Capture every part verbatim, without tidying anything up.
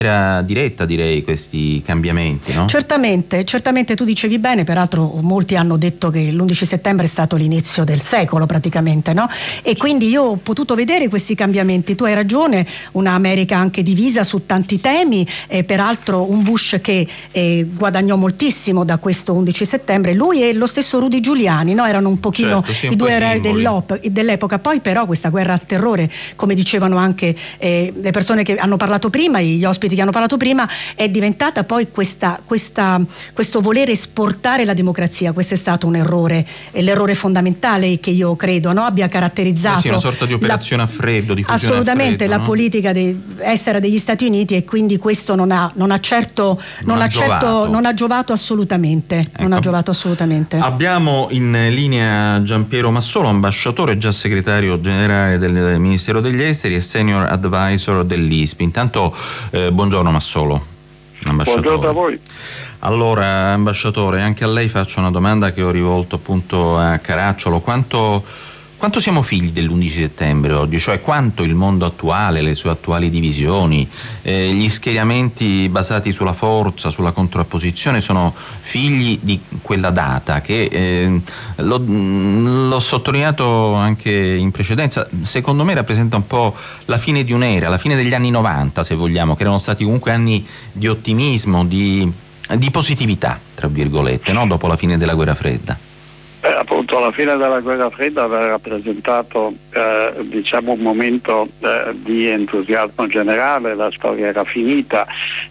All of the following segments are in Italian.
Era diretta, direi, questi cambiamenti, no? Certamente, certamente tu dicevi bene, peraltro molti hanno detto che l'undici settembre è stato l'inizio del secolo praticamente, no? E quindi io ho potuto vedere questi cambiamenti, tu hai ragione, una America anche divisa su tanti temi, e peraltro un Bush che eh, guadagnò moltissimo da questo undici settembre, lui e lo stesso Rudy Giuliani, no? Erano un pochino certo, sì, un i due eroi simboli. dell'epoca, poi però questa guerra al terrore, come dicevano anche eh, le persone che hanno parlato prima, gli ospiti che hanno parlato prima, è diventata poi questa, questa, questo volere esportare la democrazia. Questo è stato un errore, l'errore fondamentale che io credo, no? Abbia caratterizzato eh sì, una sorta di operazione la, a freddo, di fusione assolutamente a freddo, la no? politica de, estera degli Stati Uniti, e quindi questo non ha, non ha certo non, non ha, ha certo non ha giovato assolutamente, ecco. non ha giovato assolutamente. Abbiamo in linea Giampiero Massolo, ambasciatore, già segretario generale del Ministero degli Esteri e senior advisor dell'I S P I. Intanto eh, buongiorno Massolo. Buongiorno a voi. Allora, ambasciatore, anche a lei faccio una domanda che ho rivolto appunto a Caracciolo. Quanto, quanto siamo figli dell'undici settembre oggi? Cioè quanto il mondo attuale, le sue attuali divisioni, eh, gli schieramenti basati sulla forza, sulla contrapposizione sono figli di quella data che, eh, l'ho, l'ho sottolineato anche in precedenza, secondo me rappresenta un po' la fine di un'era, la fine degli anni novanta, se vogliamo, che erano stati comunque anni di ottimismo, di, di positività, tra virgolette, no? Dopo la fine della guerra fredda. Eh, appunto la fine della guerra fredda aveva rappresentato eh, diciamo un momento eh, di entusiasmo generale, la storia era finita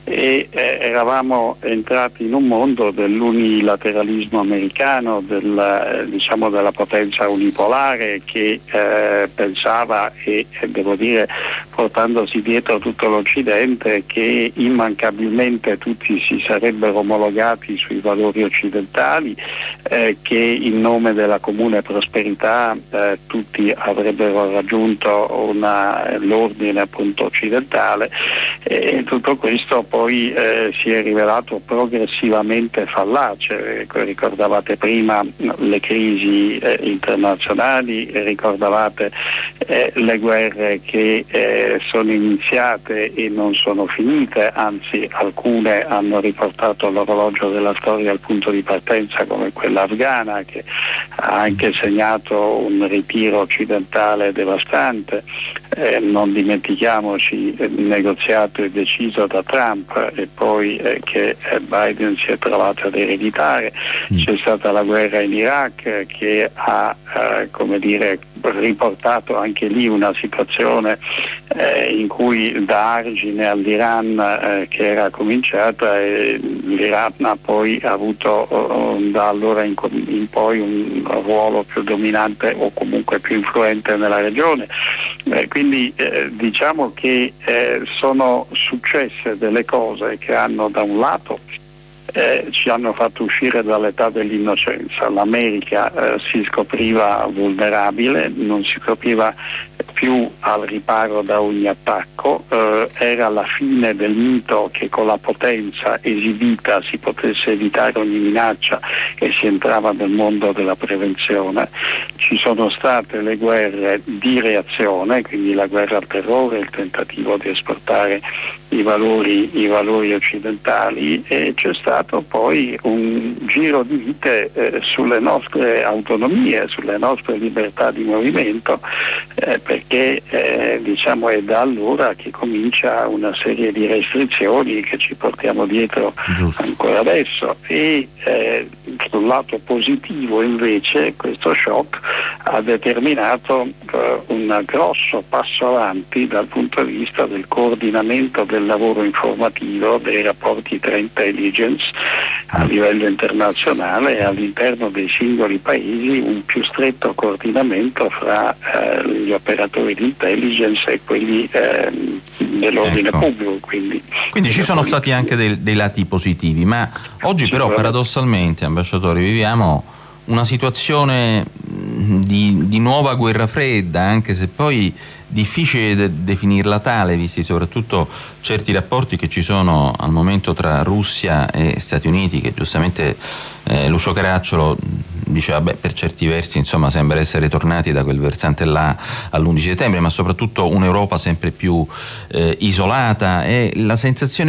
e eh, eravamo entrati in un mondo dell'unilateralismo americano, del, eh, diciamo della potenza unipolare che eh, pensava, e, e devo dire portandosi dietro tutto l'Occidente, che immancabilmente tutti si sarebbero omologati sui valori occidentali, eh, che in nome della comune prosperità eh, tutti avrebbero raggiunto una, l'ordine appunto occidentale, e tutto questo poi eh, si è rivelato progressivamente fallace. Ricordavate prima le crisi eh, internazionali, ricordavate eh, le guerre che eh, sono iniziate e non sono finite, anzi alcune hanno riportato l'orologio della storia al punto di partenza, come quella afghana, che ha anche segnato un ritiro occidentale devastante. Eh, non dimentichiamoci il negoziato e deciso da Trump e poi eh, che Biden si è trovato ad ereditare. Mm. C'è stata la guerra in Iraq che ha eh, come dire riportato anche lì una situazione eh, in cui da argine all'Iran eh, che era cominciata, e l'Iran ha poi avuto uh, da allora in, in poi un ruolo più dominante o comunque più influente nella regione. Eh, quindi eh, diciamo che eh, sono successe delle cose che hanno da un lato Eh, ci hanno fatto uscire dall'età dell'innocenza. L'America eh, si scopriva vulnerabile, non si scopriva più al riparo da ogni attacco, eh, era la fine del mito che con la potenza esibita si potesse evitare ogni minaccia e si entrava nel mondo della prevenzione. Ci sono state le guerre di reazione, quindi la guerra al terrore, il tentativo di esportare i valori, i valori occidentali, e c'è stato poi un giro di vite eh, sulle nostre autonomie, sulle nostre libertà di movimento, eh, perché eh, diciamo è da allora che comincia una serie di restrizioni che ci portiamo dietro Giusto. ancora adesso. E eh, sul lato positivo invece questo shock ha determinato eh, un grosso passo avanti dal punto di vista del coordinamento del lavoro informativo, dei rapporti tra intelligence a livello internazionale e all'interno dei singoli paesi, un più stretto coordinamento fra eh, gli operatori di intelligence e quelli eh, dell'ordine ecco. pubblico. Quindi, quindi ci sono stati anche dei, dei lati positivi, ma oggi però paradossalmente, ambasciatore, viviamo una situazione di, di nuova guerra fredda, anche se poi difficile de- definirla tale, visti soprattutto certi rapporti che ci sono al momento tra Russia e Stati Uniti, che giustamente eh, Lucio Caracciolo diceva beh, per certi versi insomma sembra essere tornati da quel versante là all'undici settembre, ma soprattutto un'Europa sempre più eh, isolata, e la sensazione